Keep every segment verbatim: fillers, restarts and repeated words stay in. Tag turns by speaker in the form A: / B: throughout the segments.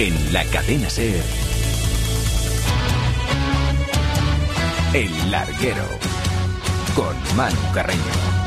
A: En la cadena SER, El Larguero, con Manu Carreño.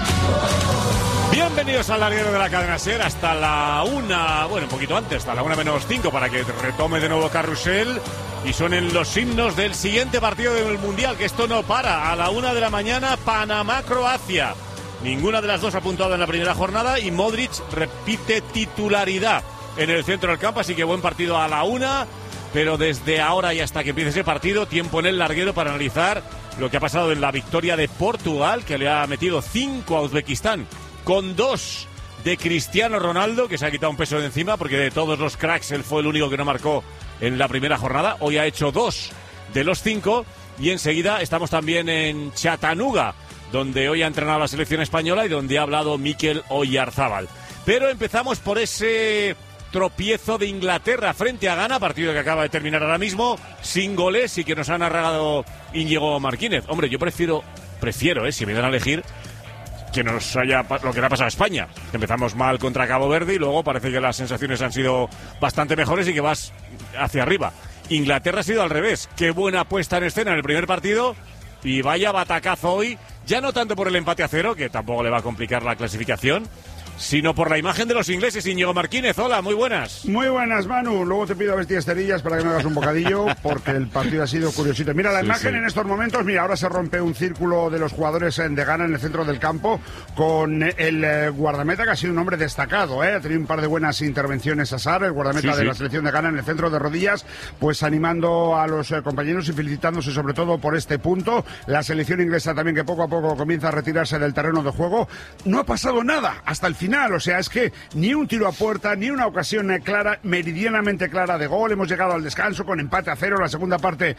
B: Bienvenidos al Larguero de la cadena SER hasta la una, bueno, un poquito antes, hasta la una menos cinco, para que retome de nuevo Carrusel y suenen los himnos del siguiente partido del Mundial, que esto no para. A la una de la mañana, Panamá-Croacia. Ninguna de las dos ha apuntado en la primera jornada y Modric repite titularidad en el centro del campo, así que buen partido a la una, pero desde ahora y hasta que empiece ese partido, tiempo en el Larguero para analizar lo que ha pasado en la victoria de Portugal, que le ha metido cinco a Uzbekistán, con dos de Cristiano Ronaldo, que se ha quitado un peso de encima, porque de todos los cracks él fue el único que no marcó en la primera jornada. Hoy ha hecho dos de los cinco, y enseguida estamos también en Chattanooga, donde hoy ha entrenado la selección española y donde ha hablado Mikel Oyarzábal. Pero empezamos por ese tropiezo de Inglaterra frente a Ghana, partido que acaba de terminar ahora mismo, sin goles, y que nos ha narrado Íñigo Martínez. Hombre, yo prefiero, prefiero, eh, si me dan a elegir, que nos haya lo que le ha pasado a España. Empezamos mal contra Cabo Verde y luego parece que las sensaciones han sido bastante mejores y que vas hacia arriba. Inglaterra ha sido al revés. Qué buena puesta en escena en el primer partido y vaya batacazo hoy, ya no tanto por el empate a cero, que tampoco le va a complicar la clasificación, sino por la imagen de los ingleses. Íñigo Martínez, hola, muy buenas.
C: Muy buenas, Manu. Luego te pido a vestir cerillas para que me hagas un bocadillo, porque el partido ha sido curiosito. Mira la sí, imagen sí. En estos momentos, mira, ahora se rompe un círculo de los jugadores de Ghana en el centro del campo, con el eh, guardameta, que ha sido un hombre destacado, ¿eh? Ha tenido un par de buenas intervenciones a Sar, el guardameta sí, de sí. la selección de Ghana, en el centro de rodillas, pues animando a los eh, compañeros y felicitándose sobre todo por este punto. La selección inglesa también, que poco a poco comienza a retirarse del terreno de juego. No ha pasado nada hasta el final. O sea, es que ni un tiro a puerta, ni una ocasión clara, meridianamente clara de gol. Hemos llegado al descanso con empate a cero, la segunda parte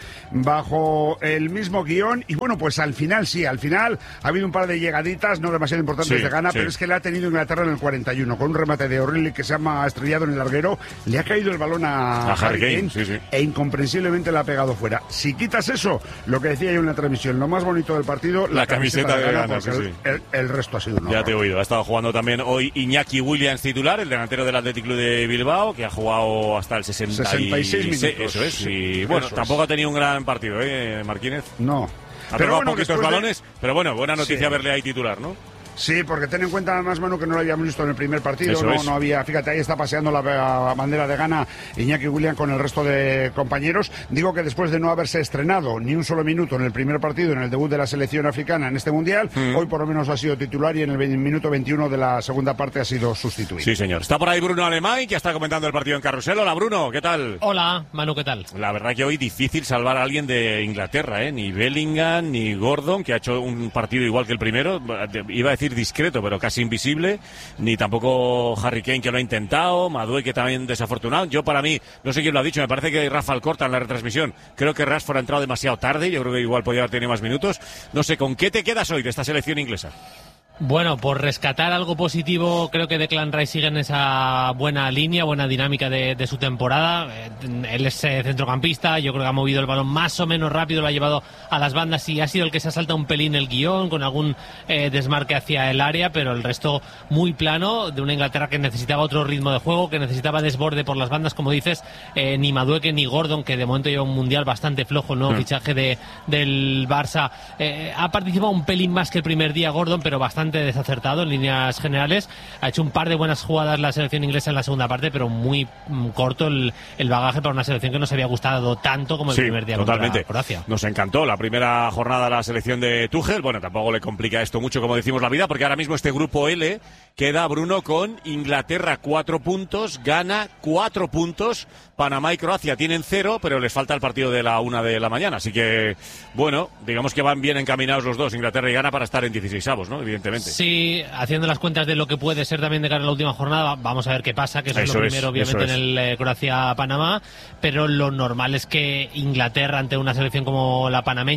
C: bajo el mismo guión. Y bueno, pues al final sí, al final ha habido un par de llegaditas, no demasiado importantes sí, de Ghana, sí. pero es que le ha tenido Inglaterra en el cuarenta y uno, con un remate de O'Reilly que se ha estrellado en el larguero. Le ha caído el balón a, a Harry Kane, sí, sí. e incomprensiblemente le ha pegado fuera. Si quitas eso, lo que decía yo en la transmisión, lo más bonito del partido, la, la camiseta, camiseta de, de Ghana, sí, el, sí. El, el resto ha sido un
B: Ya te he oído, ha estado jugando también hoy Iñaki Williams titular, el delantero del Athletic Club de Bilbao, que ha jugado hasta el sesenta y seis minutos. Eso es, y bueno, eso tampoco es. Ha tenido un gran partido, ¿eh, Martínez?
C: No.
B: Ha pero bueno, poquitos balones, de... pero bueno, buena noticia sí. verle ahí titular, ¿no?
C: Sí, porque ten en cuenta además, Manu, que no lo habíamos visto en el primer partido, no, no había, fíjate, ahí está paseando la bandera de Ghana Iñaki Williams con el resto de compañeros. Digo que después de no haberse estrenado ni un solo minuto en el primer partido, en el debut de la selección africana en este Mundial, mm. hoy por lo menos ha sido titular y en el minuto veintiuno de la segunda parte ha sido sustituido.
B: Sí, señor. Está por ahí Bruno Alemán, que está comentando el partido en Carrusel. Hola, Bruno, ¿qué tal?
D: Hola, Manu, ¿qué tal?
B: La verdad que hoy difícil salvar a alguien de Inglaterra, ¿eh? Ni Bellingham, ni Gordon, que ha hecho un partido igual que el primero, iba a decir discreto, pero casi invisible, ni tampoco Harry Kane, que lo ha intentado, Madueke, que también desafortunado. Yo, para mí, no sé quién lo ha dicho, me parece que Rafa Alcorta en la retransmisión, creo que Rashford ha entrado demasiado tarde, yo creo que igual podía haber tenido más minutos. No sé, ¿con qué te quedas hoy de esta selección inglesa?
D: Bueno, por rescatar algo positivo, creo que Declan Rice sigue en esa buena línea, buena dinámica de, de su temporada. Eh, él es eh, centrocampista, yo creo que ha movido el balón más o menos rápido, lo ha llevado a las bandas y ha sido el que se ha saltado un pelín el guión, con algún eh, desmarque hacia el área, pero el resto muy plano, de una Inglaterra que necesitaba otro ritmo de juego, que necesitaba desborde por las bandas, como dices, eh, ni Madueke ni Gordon, que de momento lleva un mundial bastante flojo, el nuevo mm. fichaje de, del Barça. Eh, ha participado un pelín más que el primer día Gordon, pero bastante desacertado en líneas generales. Ha hecho un par de buenas jugadas la selección inglesa en la segunda parte, pero muy mm, corto el, el bagaje para una selección que nos había gustado tanto como el
B: sí,
D: primer día
B: totalmente.
D: Contra Croacia.
B: Nos encantó la primera jornada la selección de Tuchel. Bueno, tampoco le complica esto mucho, como decimos, la vida, porque ahora mismo este grupo L queda, Bruno, con Inglaterra cuatro puntos, Ghana cuatro puntos, Panamá y Croacia tienen cero, pero les falta el partido de la una de la mañana. Así que, bueno, digamos que van bien encaminados los dos, Inglaterra y Ghana, para estar en dieciseisavos, ¿no? Evidentemente.
D: Sí, haciendo las cuentas de lo que puede ser también de cara a la última jornada, vamos a ver qué pasa, que eso, eso es lo primero, es, obviamente, en el eh, Croacia-Panamá, pero lo normal es que Inglaterra, ante una selección como la panameña,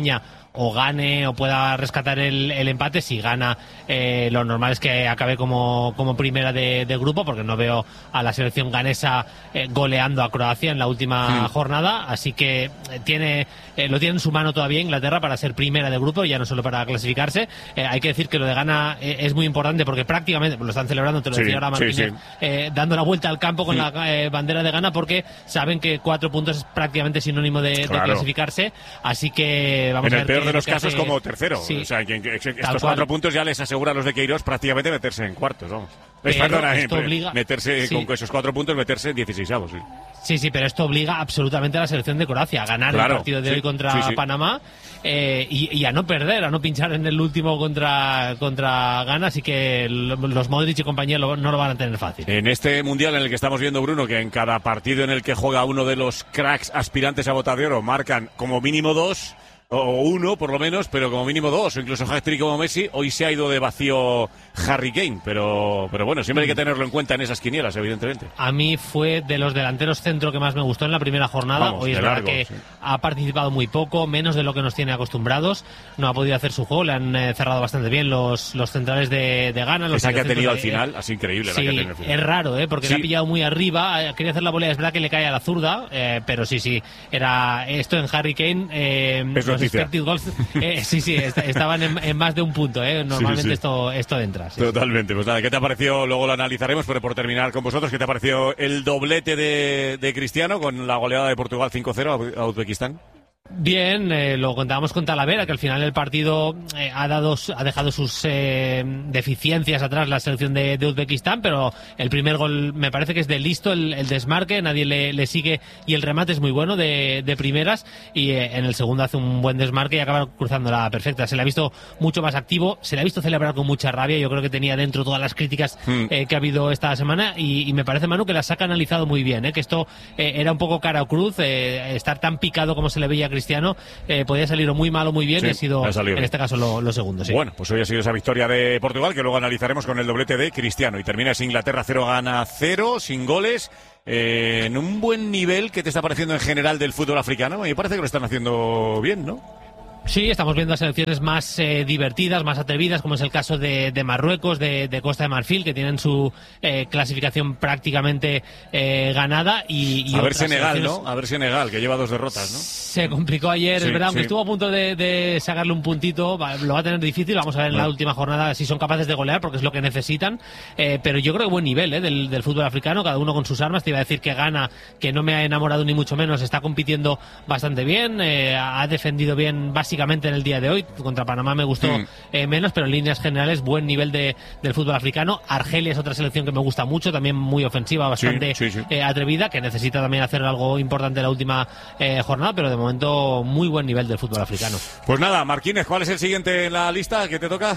D: o gane o pueda rescatar el, el empate. Si gana, eh, lo normal es que acabe como, como primera de, de grupo, porque no veo a la selección ganesa eh, goleando a Croacia en la última sí. jornada, así que eh, tiene eh, lo tiene en su mano todavía Inglaterra para ser primera de grupo, ya no solo para clasificarse. Eh, hay que decir que lo de Ghana eh, es muy importante, porque prácticamente pues lo están celebrando, te lo sí, decía ahora Martínez, sí, sí. Eh, dando la vuelta al campo con sí. la eh, bandera de Ghana, porque saben que cuatro puntos es prácticamente sinónimo de, claro. de clasificarse, así que vamos
B: en
D: a ver.
B: En el peor de los casos, hace... como tercero. Sí. O sea, que, que estos Tal cuatro cual. puntos ya les asegura a los de Queiroz prácticamente meterse en cuartos, vamos. Pero Perdona, esto eh, obliga... meterse sí. con esos cuatro puntos, meterse en dieciseisavos. Sí.
D: sí, sí, pero esto obliga absolutamente a la selección de Croacia a ganar claro, el partido de sí, hoy contra sí, sí. Panamá eh, y, y a no perder, a no pinchar en el último contra, contra Ghana, así que los Modric y compañía lo, no lo van a tener fácil.
B: En este mundial en el que estamos viendo, Bruno, que en cada partido en el que juega uno de los cracks aspirantes a Bota de Oro marcan como mínimo dos, o uno por lo menos, pero como mínimo dos, o incluso hat-trick como Messi. Hoy se ha ido de vacío Harry Kane, pero pero bueno, siempre hay que tenerlo en cuenta en esas quinielas, evidentemente.
D: A mí fue de los delanteros centro que más me gustó en la primera jornada. Vamos, hoy es verdad que sí. ha participado muy poco, menos de lo que nos tiene acostumbrados, no ha podido hacer su juego, le han eh, cerrado bastante bien los, los centrales de, de Ghana. Los
B: Esa que ha tenido de, al final, así increíble.
D: Sí,
B: la que ha tenido al final.
D: Es raro, ¿eh? porque sí. le ha pillado muy arriba, quería hacer la volea, es verdad que le cae a la zurda, eh, pero sí, sí, era esto en Harry Kane, eh,
B: es
D: los expected goals Eh, sí, sí, est- estaban en, en más de un punto, ¿eh? Normalmente sí, sí. esto esto entra. Sí,
B: Totalmente. Pues nada, ¿qué te ha parecido? Luego lo analizaremos, pero por terminar con vosotros, ¿qué te ha parecido el doblete de, de Cristiano con la goleada de Portugal cinco cero a Uzbekistán?
D: Bien, eh, lo contábamos con Talavera, que al final el partido eh, ha dado, ha dejado sus eh, deficiencias atrás la selección de, de Uzbekistán, pero el primer gol me parece que es de listo, el, el desmarque, nadie le, le sigue y el remate es muy bueno de, de primeras, y eh, en el segundo hace un buen desmarque y acaba cruzando la perfecta. Se le ha visto mucho más activo, se le ha visto celebrar con mucha rabia, yo creo que tenía dentro todas las críticas eh, que ha habido esta semana, y, y me parece, Manu, que las ha canalizado muy bien, eh, que esto eh, era un poco cara o cruz, eh, estar tan picado como se le veía a Cristiano, eh, podía salir o muy mal o muy bien, sí, y ha sido en bien. este caso lo, lo segundo. Sí.
B: Bueno, pues hoy ha sido esa victoria de Portugal, que luego analizaremos con el doblete de Cristiano, y termina es Inglaterra cero, Ghana cero, sin goles, eh, en un buen nivel. ¿Qué te está pareciendo en general del fútbol africano? Me parece que lo están haciendo bien, ¿no?
D: Sí, estamos viendo selecciones más eh, divertidas, más atrevidas, como es el caso de, de Marruecos, de, de Costa de Marfil, que tienen su eh, clasificación prácticamente eh, ganada. Y, y
B: a ver Senegal, ¿no? A ver Senegal, que lleva dos derrotas, ¿no?
D: Se complicó ayer,
B: sí,
D: es verdad, aunque
B: sí.
D: estuvo a punto de, de sacarle un puntito, va, lo va a tener difícil. Vamos a ver en bueno. la última jornada si son capaces de golear, porque es lo que necesitan. Eh, pero yo creo que buen nivel eh, del, del fútbol africano, cada uno con sus armas. Te iba a decir que Ghana, que no me ha enamorado ni mucho menos, está compitiendo bastante bien, eh, ha defendido bien básicamente en el día de hoy. Contra Panamá me gustó mm. eh, menos, pero en líneas generales buen nivel de, del fútbol africano. Argelia es otra selección que me gusta mucho, también muy ofensiva, bastante sí, sí, sí. Eh, atrevida, que necesita también hacer algo importante en la última eh, jornada, pero de momento muy buen nivel del fútbol africano.
B: Pues nada, Marquínez, ¿cuál es el siguiente en la lista que te toca?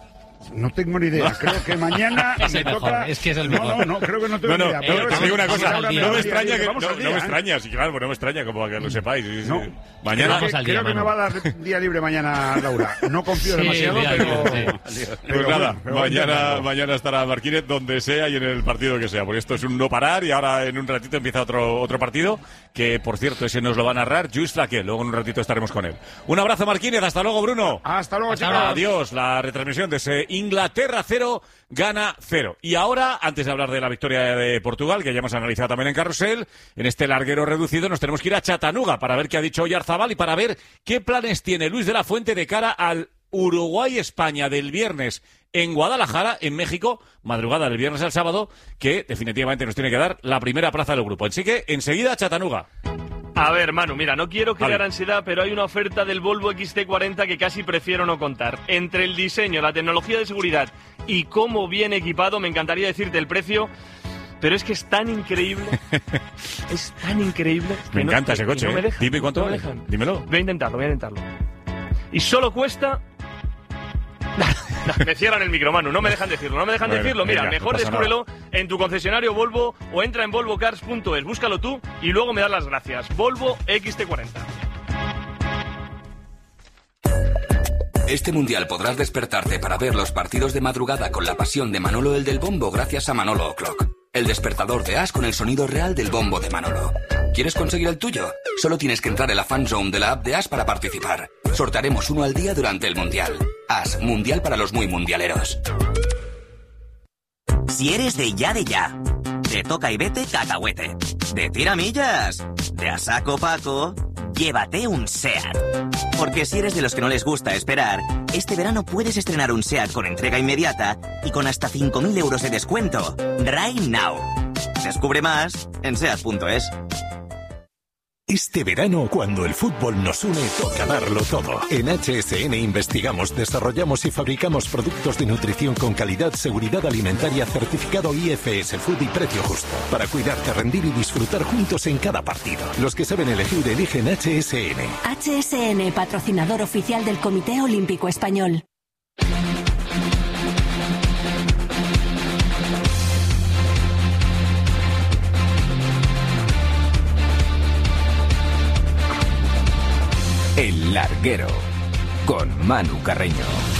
C: No tengo ni idea, creo que mañana
D: es
C: me
D: el mejor,
C: toca...
D: es que es el mejor.
C: No, no, no, creo que no tengo
B: no, no,
C: ni idea.
B: Pero,
C: pero
B: te digo una cosa,
C: no
B: me extraña que... No, no me extraña, sí, claro, no me extraña, como que lo sepáis. Sí, sí.
C: No, mañana... Creo que, creo que me va a dar día libre mañana, Laura. No confío sí, demasiado, pero...
B: Libre, sí. Pues pero nada, bueno, pero mañana, mañana estará Marquínez donde sea y en el partido que sea, porque esto es un no parar, y ahora en un ratito empieza otro otro partido, que por cierto, ese nos lo va a narrar Lluís Flaquer, luego en un ratito estaremos con él. Un abrazo, Marquínez, hasta luego, Bruno.
C: Hasta luego,
B: hasta
C: chicos.
B: Adiós, la retransmisión de ese Inglaterra cero, Ghana cero. Y ahora, antes de hablar de la victoria de Portugal, que ya hemos analizado también en Carrusel, en este larguero reducido nos tenemos que ir a Chattanooga para ver qué ha dicho Oyarzabal y para ver qué planes tiene Luis de la Fuente de cara al Uruguay-España del viernes en Guadalajara, en México, madrugada del viernes al sábado, que definitivamente nos tiene que dar la primera plaza del grupo. Así que, enseguida, Chattanooga.
E: A ver, Manu, mira, no quiero crear vale. ansiedad, pero hay una oferta del Volvo X C cuarenta que casi prefiero no contar. Entre el diseño, la tecnología de seguridad y cómo viene equipado, me encantaría decirte el precio, pero es que es tan increíble, es tan increíble...
B: Me encanta no, ese coche,
E: no me
B: ¿eh?
E: dejan,
B: Dime cuánto
E: no me
B: vale.
E: dejan.
B: Dímelo.
E: Voy a intentarlo, voy a intentarlo. Y solo cuesta... Me cierran el micro, Manu, no me dejan decirlo, no me dejan bueno, decirlo. Mira, venga, mejor no descúbrelo nada. En tu concesionario Volvo o entra en volvo cars punto es, búscalo tú y luego me das las gracias. Volvo X C cuarenta.
A: Este mundial podrás despertarte para ver los partidos de madrugada con la pasión de Manolo el del Bombo gracias a Manolo O'Clock. El despertador de As con el sonido real del bombo de Manolo. ¿Quieres conseguir el tuyo? Solo tienes que entrar en la fan zone de la app de As para participar. Sortearemos uno al día durante el Mundial. As, Mundial para los muy mundialeros.
F: Si eres de ya de ya, de toca y vete cacahuete, de tiramillas, de a saco paco, llévate un SEAT. Porque si eres de los que no les gusta esperar, este verano puedes estrenar un SEAT con entrega inmediata y con hasta cinco mil euros de descuento. Right now. Descubre más en seat punto es.
G: Este verano, cuando el fútbol nos une, toca darlo todo. En H S N investigamos, desarrollamos y fabricamos productos de nutrición con calidad, seguridad alimentaria, certificado I F S Food y precio justo. Para cuidarte, rendir y disfrutar juntos en cada partido. Los que saben elegir, eligen H S N.
H: H S N, patrocinador oficial del Comité Olímpico Español.
A: El Larguero, con Manu Carreño.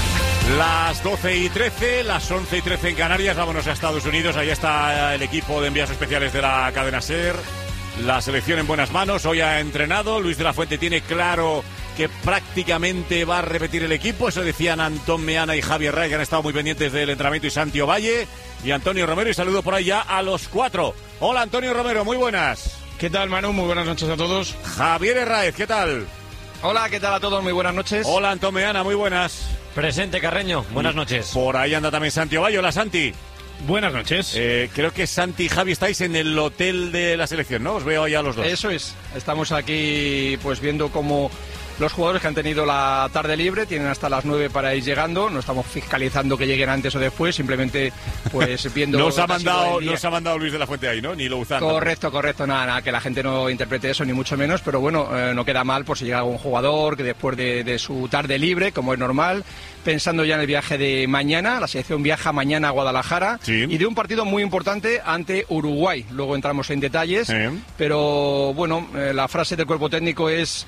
B: Las doce y trece, las once y trece en Canarias, vámonos a Estados Unidos. Ahí está el equipo de envíos especiales de la cadena SER. La selección en buenas manos, hoy ha entrenado. Luis de la Fuente tiene claro que prácticamente va a repetir el equipo. Eso decían Antón Meana y Javier Ray, que han estado muy pendientes del entrenamiento, y Santi Ovalle y Antonio Romero. Y saludo por ahí ya a los cuatro. Hola, Antonio Romero, muy buenas.
I: ¿Qué tal, Manu? Muy buenas noches a todos.
B: Javier Herráez, ¿qué tal?
I: Hola, ¿qué tal a todos? Muy buenas noches.
B: Hola, Antón Meana, muy buenas.
J: Presente, Carreño, buenas noches.
B: Por ahí anda también Santi Ovalle. Hola, Santi.
I: Buenas noches.
B: Eh, creo que Santi y Javi estáis en el hotel de la selección, ¿no? Os veo ahí a los dos.
I: Eso es. Estamos aquí pues viendo cómo los jugadores que han tenido la tarde libre tienen hasta las nueve para ir llegando. No estamos fiscalizando que lleguen antes o después, simplemente pues viendo...
B: Nos ha mandado, nos ha mandado Luis de la Fuente ahí, ¿no? Ni lo usando.
I: Correcto, correcto. Nada, nada, que la gente no interprete eso, ni mucho menos. Pero bueno, eh, no queda mal por si llega algún jugador que después de, de su tarde libre, como es normal, pensando ya en el viaje de mañana. La selección viaja mañana a Guadalajara, sí, y de un partido muy importante ante Uruguay. Luego entramos en detalles, sí, pero bueno, eh, la frase del cuerpo técnico es: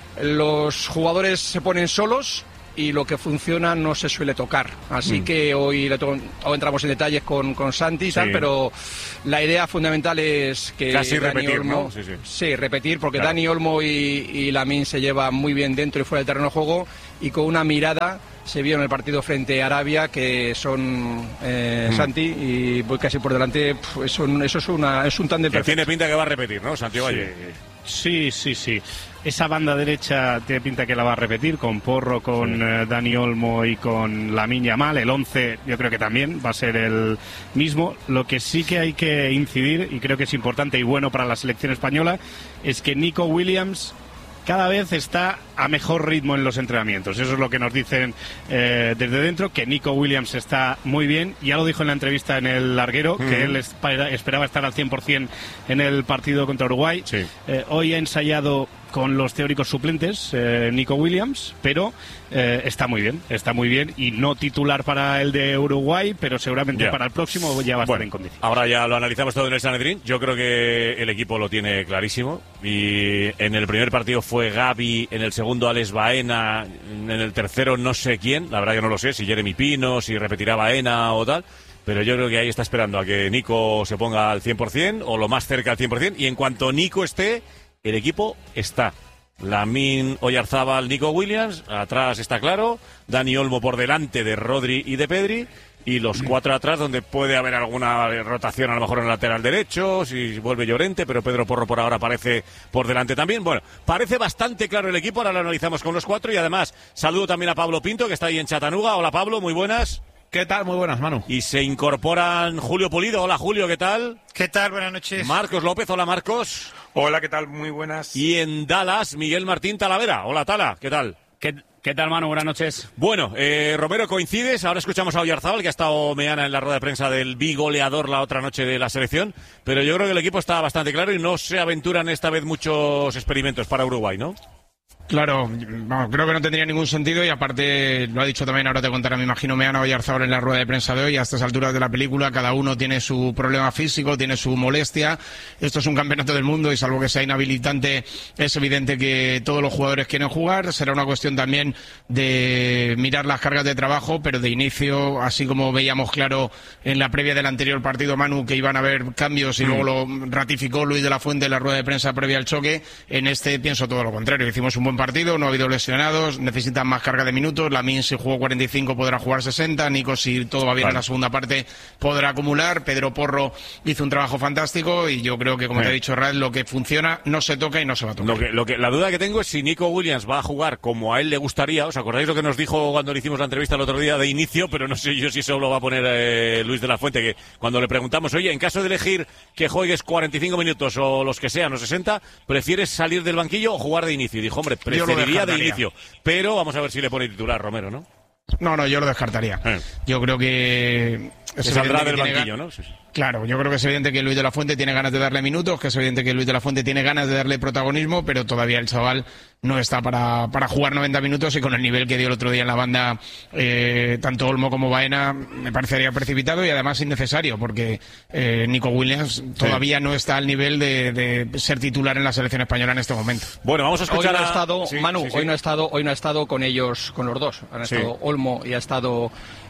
I: los jugadores se ponen solos y lo que funciona no se suele tocar. Así mm. que hoy, le to- hoy entramos en detalles con, con Santi y sí, tal, pero la idea fundamental es que
B: casi
I: Dani
B: repetir,
I: Olmo,
B: ¿no? Sí, sí.
I: sí, repetir, porque
B: claro,
I: Dani Olmo y, y Lamine se llevan muy bien dentro y fuera del terreno de juego, y con una mirada se vio en el partido frente a Arabia que son eh, mm. Santi y voy casi por delante. Pf, eso, eso es una es un tándem
B: que
I: perfecto.
B: Tiene pinta que va a repetir, ¿no, Santi Valle?
K: Sí, sí, sí. Esa banda derecha tiene pinta que la va a repetir, con Porro, con sí. eh, Dani Olmo y con Lamine Yamal. El once yo creo que también va a ser el mismo. Lo que sí que hay que incidir, y creo que es importante y bueno para la selección española, es que Nico Williams cada vez está a mejor ritmo en los entrenamientos. Eso es lo que nos dicen eh, desde dentro, que Nico Williams está muy bien. Ya lo dijo en la entrevista en el Larguero, mm-hmm, que él espera, esperaba estar al cien por ciento en el partido contra Uruguay. Sí. Eh, hoy ha ensayado con los teóricos suplentes, eh, Nico Williams, pero eh, está muy bien, está muy bien, y no titular para el de Uruguay, pero seguramente yeah. para el próximo ya va a
B: bueno,
K: estar en condición.
B: Ahora ya lo analizamos todo en el Sanedrín. Yo creo que el equipo lo tiene clarísimo, y en el primer partido fue Gavi, en el segundo Alex Baena, en el tercero no sé quién, la verdad que no lo sé, si Jeremy Pino, si repetirá Baena o tal, pero yo creo que ahí está esperando a que Nico se ponga al cien por ciento o lo más cerca al cien por ciento, y en cuanto Nico esté, el equipo está. Lamine Oyarzábal, Nico Williams, atrás está claro, Dani Olmo por delante de Rodri y de Pedri, y los cuatro atrás donde puede haber alguna rotación a lo mejor en el lateral derecho, si vuelve Llorente, pero Pedro Porro por ahora aparece por delante también. Bueno, parece bastante claro el equipo, ahora lo analizamos con los cuatro, y además saludo también a Pablo Pinto, que está ahí en Chattanooga. Hola Pablo, muy buenas.
L: ¿Qué tal? Muy buenas, Manu.
B: Y se incorporan Julio Pulido. Hola Julio, ¿qué tal?
L: ¿Qué tal? Buenas noches.
B: Marcos López, hola Marcos.
M: Hola, ¿qué tal? Muy buenas.
B: Y en Dallas, Miguel Martín Talavera. Hola Tala, ¿qué tal?
N: ¿Qué, qué tal, Manu? Buenas noches.
B: Bueno, eh, Romero, ¿coincides? Ahora escuchamos a Oyarzábal, que ha estado Meana en la rueda de prensa del bigoleador la otra noche de la selección, pero yo creo que el equipo está bastante claro y no se aventuran esta vez muchos experimentos para Uruguay, ¿no?
O: Claro, vamos, creo que no tendría ningún sentido y aparte, lo ha dicho también, ahora te contará, me imagino, Meana Oyarzabal en la rueda de prensa de hoy, a estas alturas de la película cada uno tiene su problema físico, tiene su molestia, esto es un campeonato del mundo y salvo que sea inhabilitante es evidente que todos los jugadores quieren jugar, será una cuestión también de mirar las cargas de trabajo, pero de inicio, así como veíamos claro en la previa del anterior partido, Manu, que iban a haber cambios y luego lo ratificó Luis de la Fuente en la rueda de prensa previa al choque, en este pienso todo lo contrario, hicimos un buen partido, no ha habido lesionados, necesitan más carga de minutos, Lamine si jugó cuarenta y cinco podrá jugar sesenta, Nico si todo va bien, vale, en la segunda parte podrá acumular, Pedro Porro hizo un trabajo fantástico y yo creo que, como eh. te ha dicho Rad, lo que funciona no se toca y no se va a tocar.
B: Lo que, lo que, la duda que tengo es si Nico Williams va a jugar como a él le gustaría, ¿os acordáis lo que nos dijo cuando le hicimos la entrevista el otro día de inicio? Pero no sé yo si eso lo va a poner eh, Luis de la Fuente, que cuando le preguntamos, oye, en caso de elegir que juegues cuarenta y cinco minutos o los que sean, o sesenta, ¿prefieres salir del banquillo o jugar de inicio? Y dijo, hombre, preferiría de inicio, pero vamos a ver si le pone titular Romero, ¿no?
O: No, no, yo lo descartaría. Eh. Yo creo que...
B: Se saldrá del banquillo, ¿no? Sí, sí.
O: Claro, yo creo que es evidente que Luis de la Fuente tiene ganas de darle minutos, que es evidente que Luis de la Fuente tiene ganas de darle protagonismo, pero todavía el chaval no está para, para jugar noventa minutos y con el nivel que dio el otro día en la banda, eh, tanto Olmo como Baena, me parecería precipitado y además innecesario, porque eh, Nico Williams todavía sí. no está al nivel de, de ser titular en la selección española en este momento.
B: Bueno, vamos a escuchar
I: hoy no
B: a...
I: ha estado,
B: sí,
I: Manu,
B: sí, sí.
I: hoy no ha estado, hoy no ha estado con ellos, con los dos. Han
B: sí.
I: estado Olmo y ha estado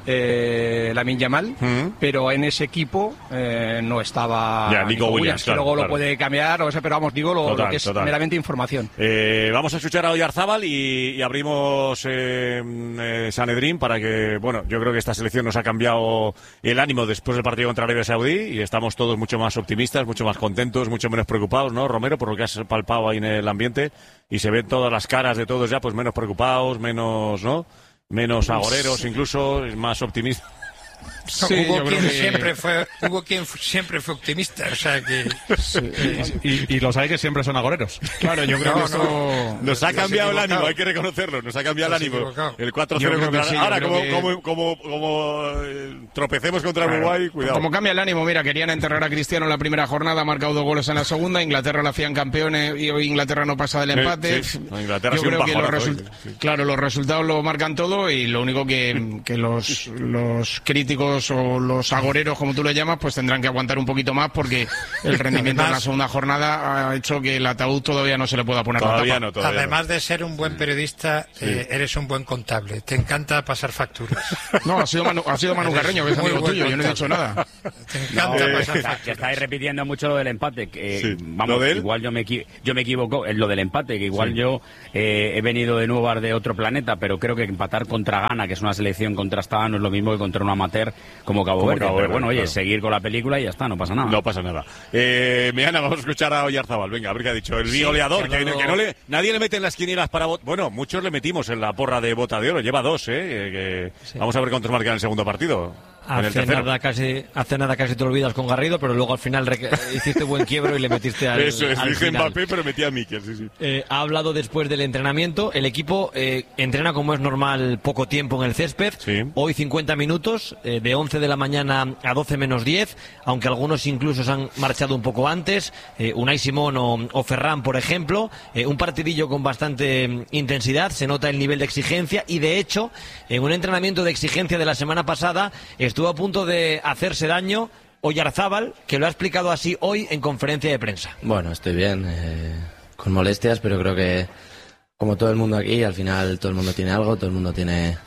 I: eh, Lamine Yamal, uh-huh. pero en ese equipo eh, no estaba
B: ya, Nico, Nico Williams,
I: Williams,
B: claro,
I: que luego
B: claro.
I: lo puede cambiar, o sea, pero vamos, digo lo,
B: total,
I: lo que es
B: total.
I: meramente información.
B: Eh, vamos a escuchar a Oyarzabal y, y abrimos eh, eh, Sanedrín para que, bueno, yo creo que esta selección nos ha cambiado el ánimo después del partido contra Arabia Saudí y estamos todos mucho más optimistas, mucho más contentos, mucho menos preocupados, ¿no, Romero? Por lo que has palpado ahí en el ambiente y se ven todas las caras de todos ya, pues menos preocupados, menos, ¿no? Menos agoreros, incluso, más optimistas.
L: Sí, hubo quien que... siempre fue hubo quien siempre fue optimista, o sea que
K: sí, y, y los hay que siempre son agoreros.
O: Claro, yo creo no, que
B: no, nos ha cambiado el ánimo, hay que reconocerlo, nos ha cambiado el ánimo. Equivocado. El cuatro cero contra sí, ahora como, que... como como como eh, tropecemos contra claro. Uruguay, cuidado.
O: Como cambia el ánimo, mira, querían enterrar a Cristiano en la primera jornada, ha marcado dos goles en la segunda, Inglaterra la hacían campeones y hoy Inglaterra no pasa del empate.
B: Sí, sí. Inglaterra
O: yo creo que los resu...
B: sí.
O: claro, los resultados lo marcan todo y lo único que, que los los críticos o los agoreros, como tú lo llamas, pues tendrán que aguantar un poquito más porque el rendimiento además, en la segunda jornada ha hecho que el ataúd todavía no se le pueda poner
B: todavía
O: la tapa.
B: No, todavía
L: Además
B: no.
L: de ser un buen periodista, sí. eh, eres un buen contable. Te encanta pasar facturas.
O: No, ha sido Manu, ha sido Manu Carreño, que es amigo tuyo, yo no he dicho nada.
L: Te encanta
N: no,
L: pasar
N: eh,
L: facturas.
N: Que estáis repitiendo mucho lo del empate. Que,
B: sí.
N: Vamos,
B: ¿Lo de él?
N: igual yo me, yo me equivoco en lo del empate, que igual sí. yo eh, he venido de nuevo de otro planeta, pero creo que empatar contra Ghana, que es una selección contrastada, no es lo mismo que contra un amateur como Cabo
B: como
N: Verde.
B: Cabo
N: Pero
B: Verde,
N: bueno, oye,
B: claro.
N: seguir con la película y ya está, no pasa nada.
B: No pasa nada. Eh, Meana, vamos a escuchar a Oyarzabal. Venga, a ver qué ha dicho. El sí, goleador, que, no... que no le, nadie le mete en las quinielas para... Bueno, muchos le metimos en la porra de bota de oro. Lleva dos, ¿eh? que sí. Vamos a ver cuántos marcan en el segundo partido.
J: Hace nada, casi, hace nada casi te olvidas con Garrido, pero luego al final hiciste buen quiebro y le metiste al
B: Eso es,
J: al
B: dije
J: final.
B: Mbappé, pero metí a Mikel, sí, sí.
J: Eh, ha hablado después del entrenamiento. El equipo eh, entrena como es normal poco tiempo en el césped.
B: Sí.
J: Hoy cincuenta minutos, eh, de once de la mañana a doce menos diez, aunque algunos incluso se han marchado un poco antes. Eh, Unai Simón o, o Ferran, por ejemplo. Eh, un partidillo con bastante mm, intensidad, se nota el nivel de exigencia y de hecho, en un entrenamiento de exigencia de la semana pasada, estuvo a punto de hacerse daño Oyarzabal, que lo ha explicado así hoy en conferencia de prensa.
P: Bueno, estoy bien, eh, con molestias, pero creo que como todo el mundo aquí, al final todo el mundo tiene algo, todo el mundo tiene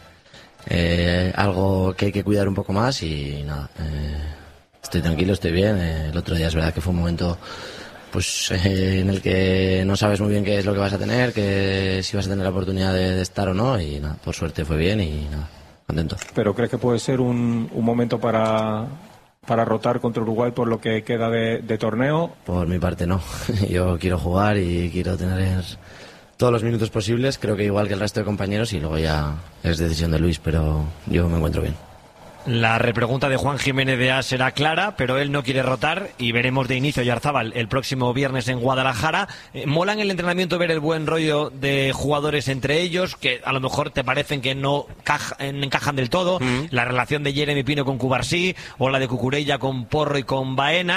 P: eh, algo que hay que cuidar un poco más y nada, eh, estoy tranquilo, estoy bien. Eh, el otro día es verdad que fue un momento pues eh, en el que no sabes muy bien qué es lo que vas a tener, que si vas a tener la oportunidad de, de estar o no y nada, por suerte fue bien y nada. Contento.
Q: ¿Pero crees que puede ser un, un momento para, para rotar contra Uruguay por lo que queda de, de torneo?
P: Por mi parte no. Yo quiero jugar y quiero tener todos los minutos posibles, creo que igual que el resto de compañeros y luego ya es decisión de Luis, pero yo me encuentro bien.
J: La repregunta de Juan Jiménez de A será clara, pero él no quiere rotar y veremos de inicio a Oyarzabal el próximo viernes en Guadalajara. Eh, mola en el entrenamiento ver el buen rollo de jugadores entre ellos, que a lo mejor te parecen que no caja, encajan del todo. Mm. La relación de Jeremy Pino con Cubarsí o la de Cucurella con Porro y con Baena.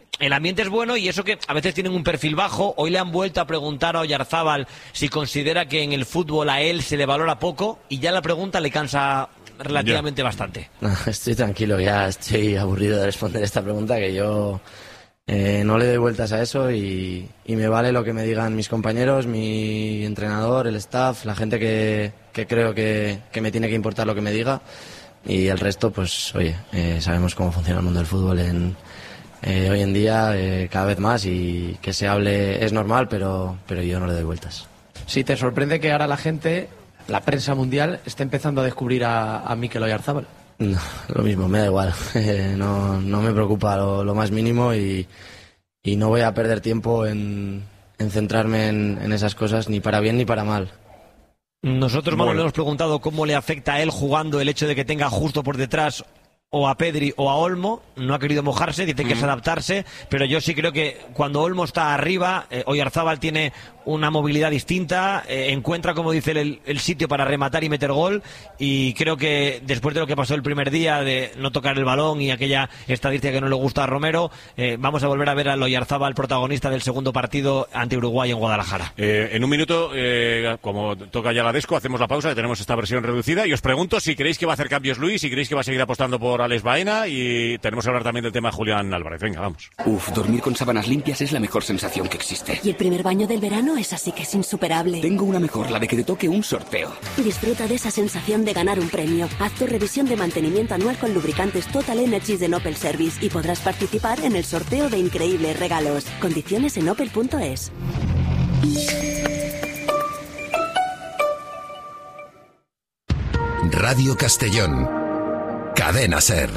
J: el ambiente es bueno y eso que a veces tienen un perfil bajo. Hoy le han vuelto a preguntar a Oyarzábal si considera que en el fútbol a él se le valora poco y ya la pregunta le cansa relativamente yeah. bastante.
P: No, estoy tranquilo, ya estoy aburrido de responder esta pregunta, que yo eh, no le doy vueltas a eso y, y me vale lo que me digan mis compañeros, mi entrenador, el staff, la gente que, que creo que, que me tiene que importar lo que me diga, y el resto, pues oye, eh, sabemos cómo funciona el mundo del fútbol en Eh, hoy en día, eh, cada vez más, y que se hable es normal, pero, pero yo no le doy vueltas.
R: Sí, ¿te sorprende que ahora la gente, la prensa mundial, esté empezando a descubrir a, a Mikel Oyarzábal?
P: No, lo mismo, me da igual. no, no me preocupa lo, lo más mínimo y, y no voy a perder tiempo en, en centrarme en, en esas cosas, ni para bien ni para mal.
J: Nosotros, Manu, le hemos preguntado cómo le afecta a él jugando el hecho de que tenga justo por detrás o a Pedri o a Olmo. No ha querido mojarse, dice que es adaptarse, pero yo sí creo que cuando Olmo está arriba, eh, Oyarzábal tiene una movilidad distinta, eh, encuentra, como dice, el, el sitio para rematar y meter gol, y creo que después de lo que pasó el primer día de no tocar el balón y aquella estadística que no le gusta a Romero, eh, vamos a volver a ver al Oyarzábal protagonista del segundo partido ante Uruguay en Guadalajara.
B: Eh, en un minuto, eh, como toca ya la Desco, hacemos la pausa, que tenemos esta versión reducida, y os pregunto si creéis que va a hacer cambios Luis, si creéis que va a seguir apostando por Alex Baena, y tenemos que hablar también del tema de Julián Álvarez. Venga, vamos.
A: Uf, dormir con sábanas limpias es la mejor sensación que existe.
H: Y el primer baño del verano es así que es insuperable.
A: Tengo una mejor, la de que te toque un sorteo.
H: Disfruta de esa sensación de ganar un premio. Haz tu revisión de mantenimiento anual con lubricantes Total Energies de Opel Service y podrás participar en el sorteo de increíbles regalos. Condiciones en opel punto es.
S: Radio Castellón. Cadena Ser.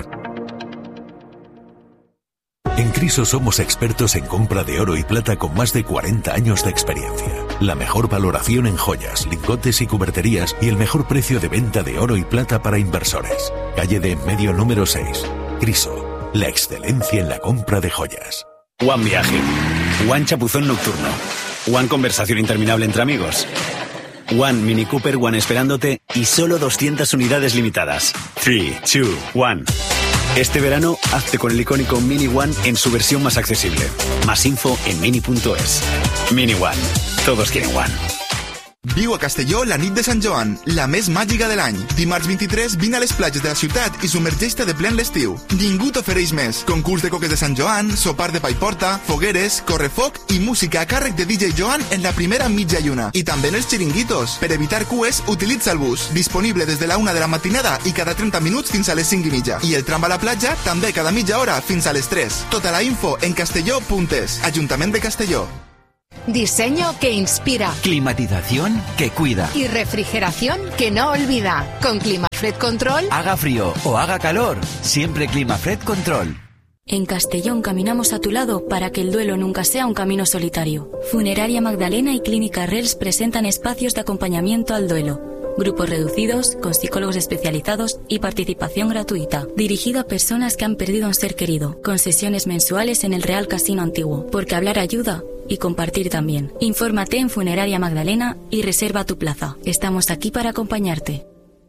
S: En Criso somos expertos en compra de oro y plata con más de cuarenta años de experiencia. La mejor valoración en joyas, lingotes y cuberterías y el mejor precio de venta de oro y plata para inversores. Calle de Enmedio número seis. Criso, la excelencia en la compra de joyas.
T: One Viaje. One Chapuzón nocturno. One Conversación interminable entre amigos. One Mini Cooper One esperándote y solo doscientas unidades limitadas. three, two, one. Este verano, hazte con el icónico Mini One en su versión más accesible. Más info en mini punto es. Mini One. Todos quieren One.
U: Viu a Castelló la nit de Sant Joan, la més màgica de l'any. Dimarts vint-i-tres, vine a les platges de la ciutat i submergeix-te de plen l'estiu. Ningú t'ofereix més. Concurs de coques de Sant Joan, sopar de pa i porta, fogueres, correfoc i música a càrrec de D J Joan en la primera mitja lluna. I també en els xiringuitos. Per evitar cues, utilitza el bus. Disponible des de la una de la matinada i cada trenta minuts fins a les cinc i mitja. I el tram a la platja també cada mitja hora fins a les tres. Tota la info en castelló punt es. Ajuntament de Castelló.
V: Diseño que inspira.
W: Climatización que cuida.
V: Y refrigeración que no olvida. Con Climafred Control.
W: Haga frío o haga calor, siempre Climafred Control.
X: En Castellón caminamos a tu lado para que el duelo nunca sea un camino solitario. Funeraria Magdalena y Clínica Rels presentan espacios de acompañamiento al duelo. Grupos reducidos, con psicólogos especializados y participación gratuita. Dirigido a personas que han perdido a un ser querido. Con sesiones mensuales en el Real Casino Antiguo. Porque hablar ayuda y compartir también. Infórmate en Funeraria Magdalena y reserva tu plaza. Estamos aquí para acompañarte.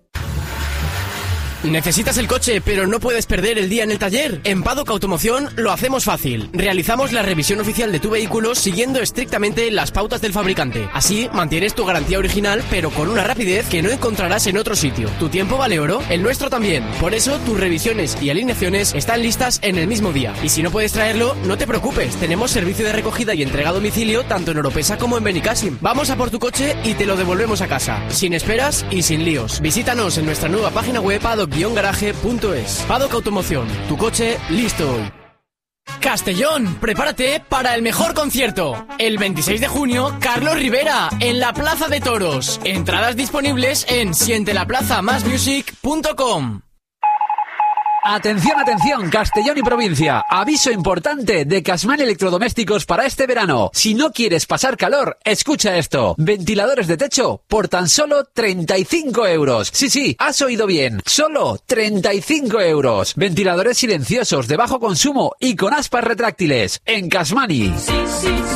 Y: ¿Necesitas el coche pero no puedes perder el día en el taller? En Paddock Automoción lo hacemos fácil. Realizamos la revisión oficial de tu vehículo siguiendo estrictamente las pautas del fabricante. Así mantienes tu garantía original pero con una rapidez que no encontrarás en otro sitio. ¿Tu tiempo vale oro? El nuestro también. Por eso tus revisiones y alineaciones están listas en el mismo día. Y si no puedes traerlo, no te preocupes. Tenemos servicio de recogida y entrega a domicilio tanto en Oropesa como en Benicàssim. Vamos a por tu coche y te lo devolvemos a casa. Sin esperas y sin líos. Visítanos en nuestra nueva página web paddock guion garaje punto es. Paddock Automoción, tu coche listo hoy. Castellón, prepárate para el mejor concierto. El veintiséis de junio, Carlos Rivera, en la Plaza de Toros. Entradas disponibles en siente la plaza más music punto com.
Z: Atención, atención, Castellón y provincia. Aviso importante de Casman Electrodomésticos para este verano. Si no quieres pasar calor, escucha esto. Ventiladores de techo por tan solo treinta y cinco euros. Sí, sí, has oído bien. Solo treinta y cinco euros. Ventiladores silenciosos de bajo consumo y con aspas retráctiles. En Casmani. Sí, sí.